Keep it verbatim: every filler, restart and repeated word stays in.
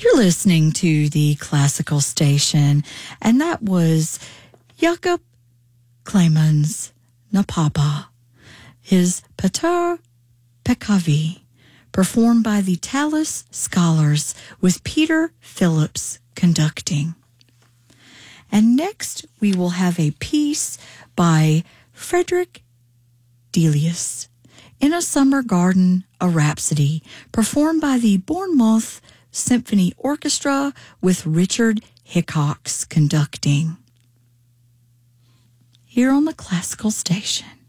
You're listening to the Classical Station, and that was Jakob Clemens Napapa, his Pater Peccavi, performed by the Tallis Scholars with Peter Phillips conducting. And next we will have a piece by Frederick Delius, In a Summer Garden, a Rhapsody, performed by the Bournemouth Symphony Orchestra with Richard Hickox conducting. Here on the Classical Station.